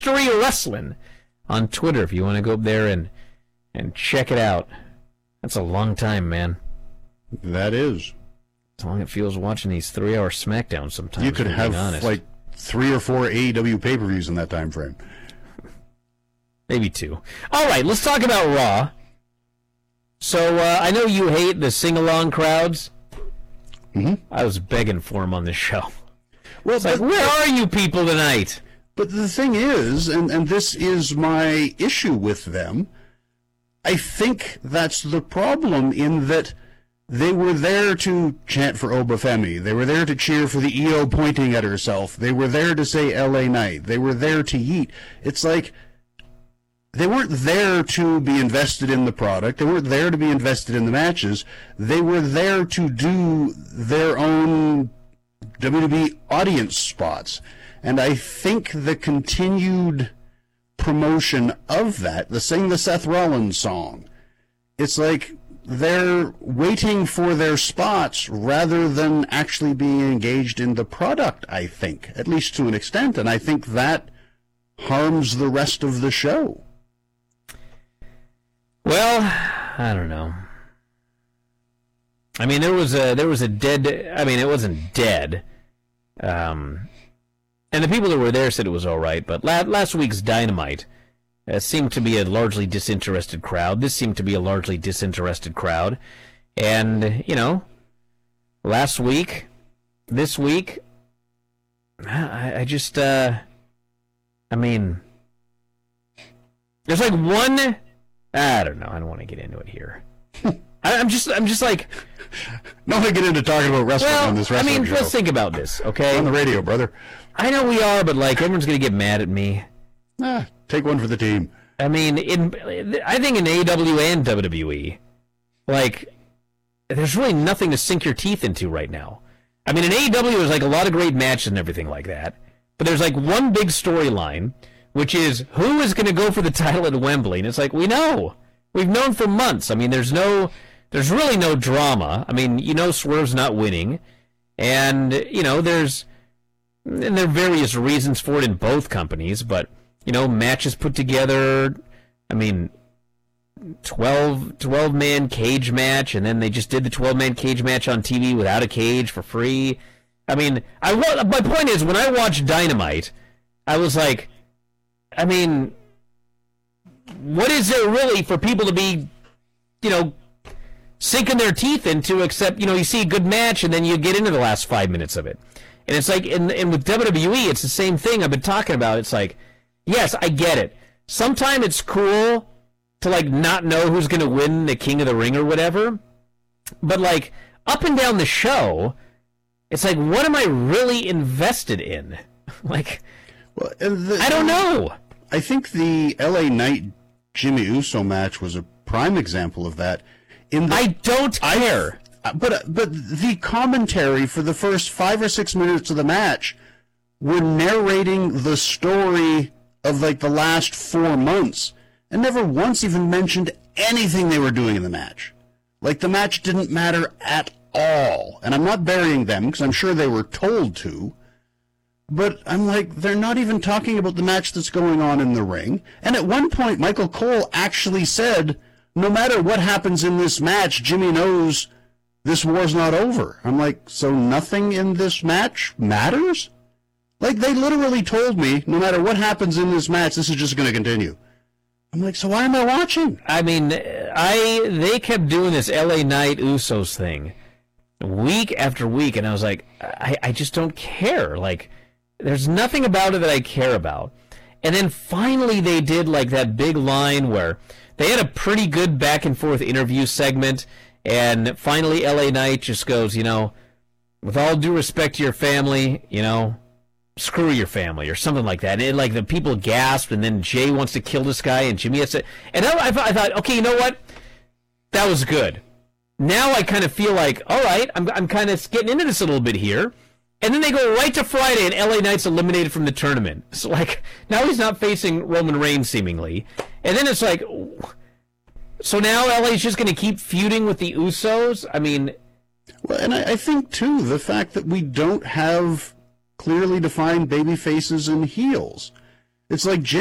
Victory Wrestling on Twitter if you want to go up there and check it out. That's a long time, man. That is. How long it feels watching these 3-hour SmackDowns sometimes. You could have like 3 or 4 AEW pay-per-views in that time frame. Maybe 2. All right, let's talk about Raw. So I know you hate the sing-along crowds. Mm-hmm. I was begging for them on this show. Well, it's like, where are you people tonight? But the thing is, and this is my issue with them, I think that's the problem in that they were there to chant for Obafemi. They were there to cheer for the EO pointing at herself. They were there to say LA Knight. They were there to yeet. It's like they weren't there to be invested in the product. They weren't there to be invested in the matches. They were there to do their own WWE audience spots. And I think the continued promotion of that, the Sing the Seth Rollins song, it's like they're waiting for their spots rather than actually being engaged in the product, I think, at least to an extent. And I think that harms the rest of the show. Well, I don't know. I mean, there was a dead. I mean, it wasn't dead. And the people that were there said it was all right. But last week's Dynamite seemed to be a largely disinterested crowd. This seemed to be a largely disinterested crowd. And last week, this week, I just. I mean, there's like one. I don't know. I don't want to get into it here. I'm just like. Not to get into talking about wrestling on this wrestling show. Let's think about this, okay? We're on the radio, brother. I know we are, but like everyone's gonna get mad at me. Take one for the team. I mean, I think in AEW and WWE, like, there's really nothing to sink your teeth into right now. I mean, in AEW there's like a lot of great matches and everything like that, but there's like one big storyline, which is who is going to go for the title at Wembley, and it's like we've known for months. I mean, there's really no drama. I mean, Swerve's not winning, and there are various reasons for it in both companies, but matches put together. I mean, 12-man cage match, and then they just did the 12-man cage match on TV without a cage for free. I mean, my point is, when I watched Dynamite, I was like, I mean, what is there really for people to be, sinking their teeth into, except, you see a good match and then you get into the last 5 minutes of it. And it's like, and with WWE, it's the same thing I've been talking about. It's like, yes, I get it. Sometimes it's cool to, like, not know who's going to win the King of the Ring or whatever. But, like, up and down the show, it's like, what am I really invested in? Like, well, I don't know. I think the LA Knight Jimmy Uso match was a prime example of that. I don't care. But the commentary for the first 5 or 6 minutes of the match were narrating the story of like the last 4 months and never once even mentioned anything they were doing in the match. Like the match didn't matter at all. And I'm not burying them because I'm sure they were told to. But I'm like, they're not even talking about the match that's going on in the ring. And at one point, Michael Cole actually said, no matter what happens in this match, Jimmy knows this war's not over. I'm like, so nothing in this match matters? Like, they literally told me, no matter what happens in this match, this is just going to continue. I'm like, so why am I watching? I mean, they kept doing this LA Knight Usos thing week after week, and I was like, I just don't care. Like, there's nothing about it that I care about. And then finally they did like that big line where they had a pretty good back and forth interview segment, and finally LA Knight just goes, with all due respect to your family, screw your family or something like that. And like the people gasped, and then Jay wants to kill this guy, and Jimmy has to. And I thought, okay, you know what? That was good. Now I kind of feel like, all right, I'm kind of getting into this a little bit here. And then they go right to Friday, and LA Knight's eliminated from the tournament. So, like, now he's not facing Roman Reigns, seemingly. And then it's like, so now LA's just going to keep feuding with the Usos? I mean... Well, and I think, too, the fact that we don't have clearly defined baby faces and heels. It's like